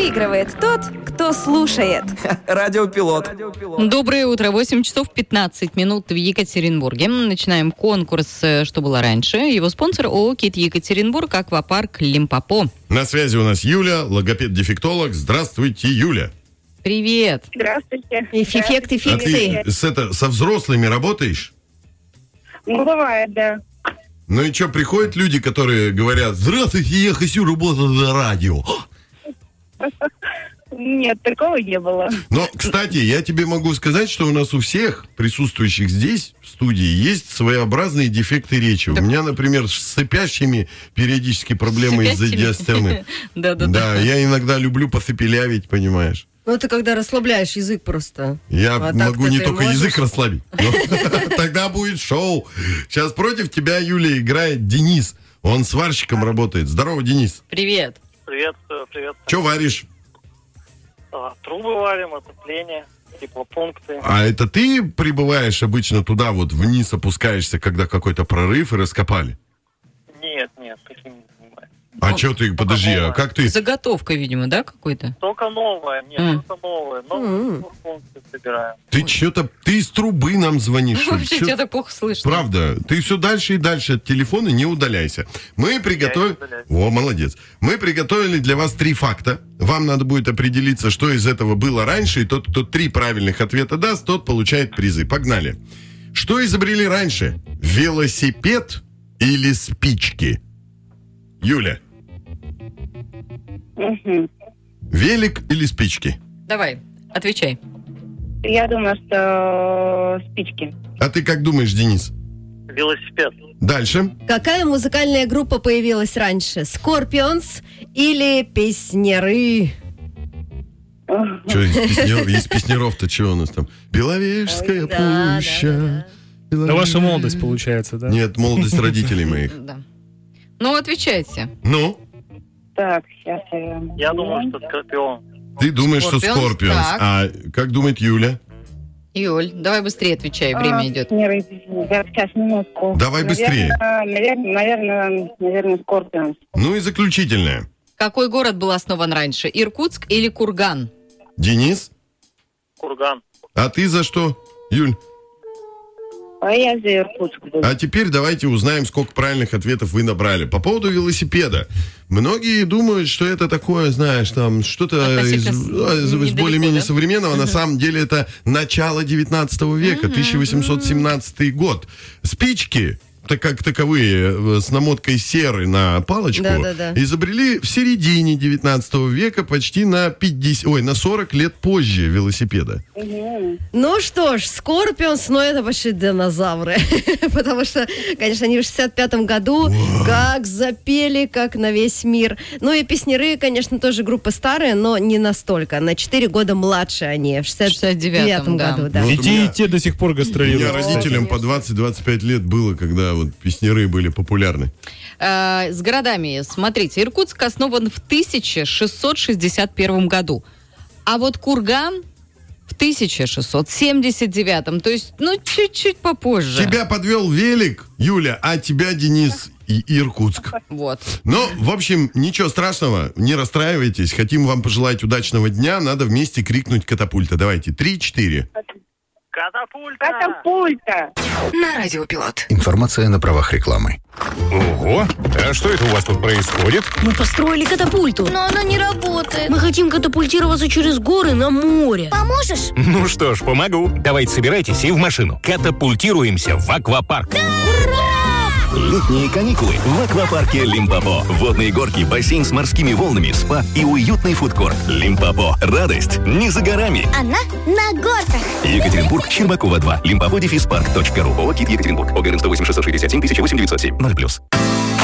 Выигрывает тот, кто слушает. Радиопилот. Доброе утро, 8 часов 15 минут в Екатеринбурге. Начинаем конкурс «Что было раньше?». Его спонсор ООО «КИТ Екатеринбург», аквапарк «Лимпопо». На связи у нас Юля, логопед-дефектолог. Здравствуйте, Юля. Привет. Здравствуйте. Эффект А фикции. ты со взрослыми работаешь? Ну, бывает, да. Ну и что, приходят люди, которые говорят: «Здравствуйте, я хочу работать на радио». Нет, такого не было. Но, кстати, я тебе могу сказать, что у нас у всех присутствующих здесь, в студии, есть своеобразные дефекты речи. У меня, например, с сыпящими периодически проблемы из-за диастемы. Да, я иногда люблю посыпелявить, понимаешь. Ну, это когда расслабляешь язык просто. Я А могу так-то не ты только можешь? язык расслабить. но Тогда будет шоу. Сейчас против тебя, Юля, играет Денис. Он сварщиком работает. Здорово, Денис. Привет. Привет. Что варишь? Трубы варим, отопление, теплопункты. А это ты прибываешь обычно туда, вот вниз опускаешься, когда какой-то прорыв и раскопали? Нет, таким не занимаюсь. А что ты, подожди, а как ты... Заготовка, видимо, да, какой-то? Только новое, только новое. Новые функции собираем. Ты что-то... Ты из трубы нам звонишь. что ли? Вообще, Чё- тебя так плохо слышно. Правда, ты все дальше и дальше от телефона, не удаляйся. Мы приготовили... не удаляюсь. О, молодец. Мы приготовили для вас 3 факта. Вам надо будет определиться, что из этого было раньше, и тот, кто 3 правильных ответа даст, тот получает призы. Погнали. Что изобрели раньше? Велосипед или спички? Юля, Мгм. велик или спички? Давай, отвечай. Я думаю, что спички. А ты как думаешь, Денис? Велосипед. Дальше. Какая музыкальная группа появилась раньше? Скорпионс или Песняры? Что из песняров-то что у нас там? Беловежская Ой, да, пуща. Это ваша молодость, получается, да? Нет, молодость родителей моих. Да. Ну, отвечайте. Ну, Так, сейчас Я думаю, что Скорпион. ты думаешь, что Скорпионс, Скорпионс. так. А как думает Юля? Юль, давай быстрее отвечай, время идет. Сейчас, минутку. Давай быстрее. Наверное, Скорпион. Ну и заключительное. Какой город был основан раньше? Иркутск или Курган? Денис, Курган. а ты за что, Юль? А я за Иркутск буду. А теперь давайте узнаем, сколько правильных ответов вы набрали. По поводу велосипеда. Многие думают, что это такое, знаешь, там что-то из недалеко, более-менее да? современного. На самом деле это начало 19 века, 1817 год. Спички, так как таковые, с намоткой серы на палочку, Да-да-да. изобрели в середине 19 века, почти на 40 лет позже велосипеда. Ну что ж, Скорпионс, но это большие динозавры. Потому что, конечно, они в 65-м году как запели, как на весь мир. Ну и Песняры, конечно, тоже группа старая, но не настолько. На 4 года младше они, в 69-м да. году. Да. Ну, И вот у меня- те до сих пор У меня гастролируют. родителям по 20-25 лет было, когда вот песняры были популярны. С городами. Смотрите, Иркутск основан в 1661 году. А вот Курган в 1679. То есть, чуть-чуть попозже. Тебя подвел велик, Юля, а тебя, Денис, и Иркутск. Вот. Но, в общем, ничего страшного, не расстраивайтесь. Хотим вам пожелать удачного дня. Надо вместе крикнуть «Катапульта». Давайте, 3-4. Катапульта! Катапульта! На Радиопилот. Информация на правах рекламы. Ого! А что это у вас тут происходит? Мы построили катапульту. Но она не работает. Мы хотим катапультироваться через горы на море. Поможешь? Ну что ж, помогу. Давайте собирайтесь и в машину. Катапультируемся в аквапарк. Летние каникулы в аквапарке Лимпопо. Водные горки, бассейн с морскими волнами, спа и уютный фудкорт. Лимпопо. Радость не за горами. Она на горках. Екатеринбург, Щербакова 2. Limpopo-парк.ру. ООО «КИТ Екатеринбург». ОГРН 108 667 1008 907. 0+.